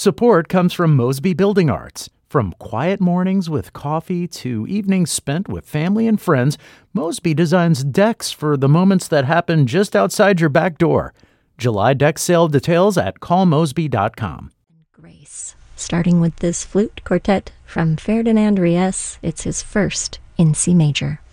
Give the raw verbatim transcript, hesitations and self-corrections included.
Support comes from Mosby Building Arts. From quiet mornings with coffee to evenings spent with family and friends, Mosby designs decks for the moments that happen just outside your back door. July deck sale details at call mosby dot com. Grace, starting with this flute quartet from Ferdinand Ries. It's his first in C major.